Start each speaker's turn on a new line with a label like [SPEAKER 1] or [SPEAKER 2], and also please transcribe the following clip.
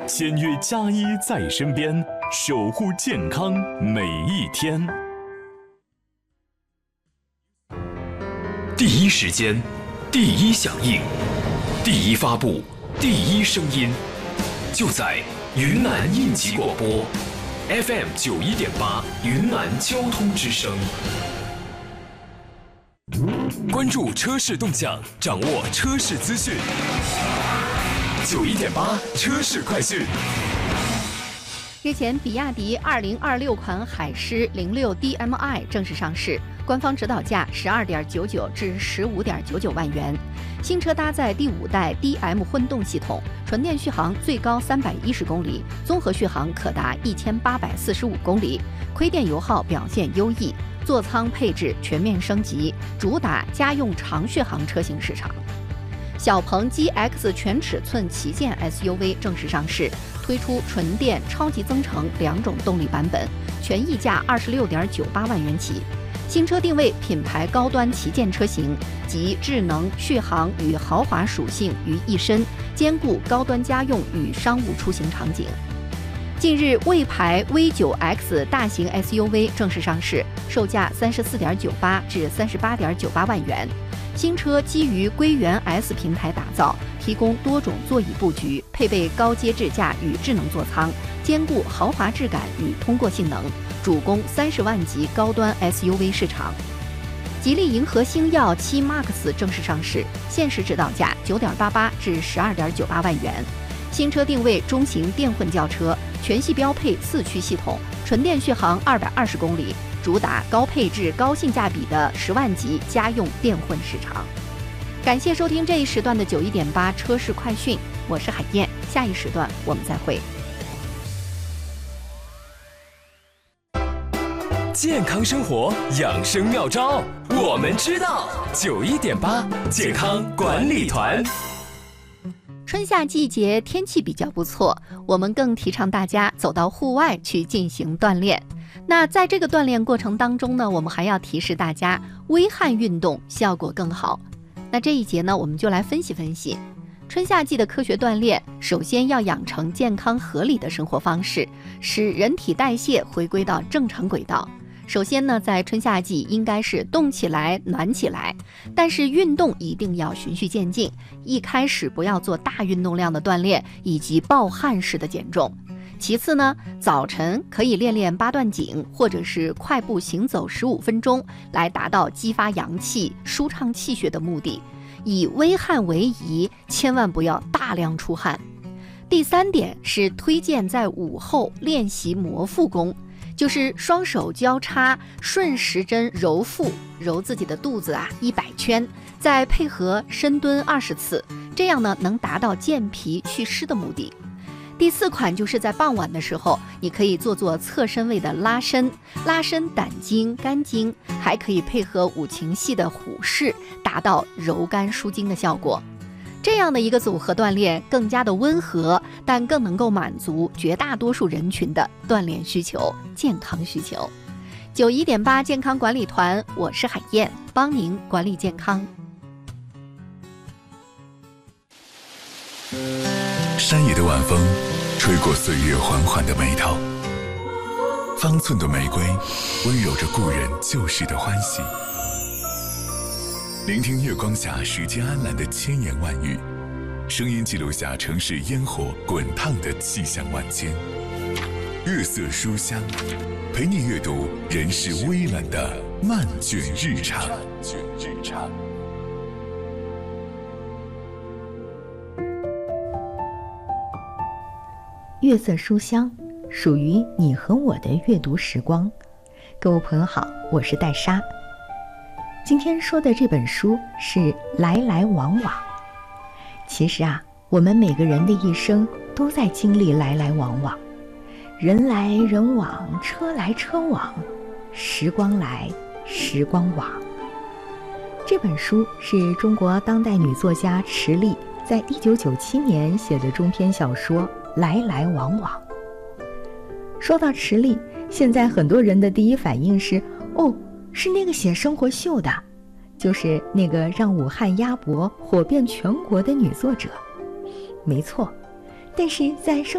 [SPEAKER 1] 仙乐加一在身边，守护健康每一天。
[SPEAKER 2] 第一时间，第一响应，第一发布，第一声音，就在云南应急广播 FM 91.8云南交通之声。关注车市动向，掌握车市资讯。91.8车市快讯。
[SPEAKER 3] 日前，比亚迪2026款海狮06 DMI 正式上市，官方指导价12.99至15.99万元。新车搭载第5代 DM 混动系统，纯电续航最高310公里，综合续航可达1845公里，亏电油耗表现优异，座舱配置全面升级，主打家用长续航车型市场。小鹏 GX 全尺寸旗舰 SUV 正式上市，推出纯电、超级增程2种动力版本，全溢价26.98万元起。新车定位品牌高端旗舰车型，集智能、续航与豪华属性于一身，兼顾高端家用与商务出行场景。近日，魏牌 V9X 大型 SUV 正式上市，售价34.98至38.98万元。新车基于归元 S 平台打造，提供多种座椅布局，配备高阶智驾与智能座舱，兼顾豪华质感与通过性能，主攻30万级高端 SUV 市场。吉利银河星耀7 Max 正式上市，限时指导价9.88至12.98万元。新车定位中型电混轿车，全系标配4驱系统，纯电续航220公里，主打高配置、高性价比的10万级家用电混市场。感谢收听这一时段的91.8车市快讯，我是海燕，下一时段我们再会。
[SPEAKER 2] 健康生活养生妙招，我们知道。91.8健康管理团。
[SPEAKER 3] 春夏季节天气比较不错，我们更提倡大家走到户外去进行锻炼。那在这个锻炼过程当中呢，我们还要提示大家，微汗运动效果更好。那这一节呢，我们就来分析分析春夏季的科学锻炼。首先要养成健康合理的生活方式，使人体代谢回归到正常轨道。首先呢，在春夏季应该是动起来、暖起来，但是运动一定要循序渐进，一开始不要做大运动量的锻炼以及暴汗式的减重。其次呢，早晨可以练练八段锦，或者是快步行走15分钟，来达到激发阳气、舒畅气血的目的。以微汗为宜，千万不要大量出汗。第3点是推荐在午后练习摩腹功，就是双手交叉顺时针揉腹，揉自己的肚子100圈，再配合深蹲20次，这样呢能达到健脾祛湿的目的。第4款就是在傍晚的时候，你可以做侧身位的拉伸，拉伸胆经、肝经，还可以配合五禽戏的虎式，达到柔肝舒筋的效果。这样的一个组合锻炼更加的温和，但更能够满足绝大多数人群的锻炼需求、健康需求。91.8健康管理团，我是海燕，帮您管理健康。
[SPEAKER 4] 山野的晚风吹过岁月缓缓的眉头，方寸的玫瑰温柔着故人旧时的欢喜。聆听月光下时间安澜的千言万语，声音记录下城市烟火滚烫的气象万千。月色书香，陪你阅读人世微澜的漫卷日常。
[SPEAKER 5] 月色书香，属于你和我的阅读时光。各位朋友好，我是戴莎。今天说的这本书是《来来往往》。其实我们每个人的一生都在经历来来往往，人来人往，车来车往，时光来时光往。这本书是中国当代女作家池莉在1997年写的中篇小说《来来往往》。说到池莉，现在很多人的第一反应是，是那个写生活秀的，就是那个让武汉鸭脖火遍全国的女作者。没错，但是在生